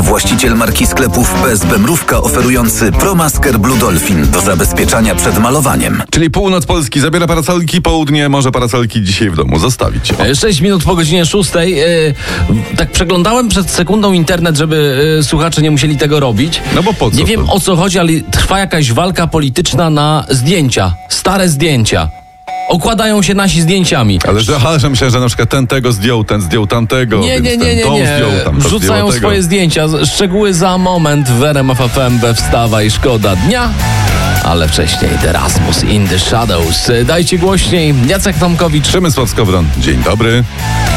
Właściciel marki sklepów PSB Mrówka oferujący ProMasker Blue Dolphin do zabezpieczania przed malowaniem. Czyli północ Polski zabiera parasolki, południe może parasolki dzisiaj w domu zostawić. 6 minut po godzinie 6. Tak przeglądałem przed sekundą internet, żeby słuchacze nie musieli tego robić. No bo po co? Nie wiem o co chodzi, ale trwa jakaś walka polityczna na zdjęcia. Stare zdjęcia. Okładają się nasi zdjęciami. Ale że myślę, że na przykład ten tego zdjął, ten zdjął tamtego. Nie. Zdjął, tam Wrzucają swoje zdjęcia. Szczegóły za moment w RMF FM we Wstawa i Szkoda Dnia. Ale wcześniej The Rasmus in the Shadows. Dajcie głośniej. Jacek Tomkowicz. Przemysław Skowron. Dzień dobry.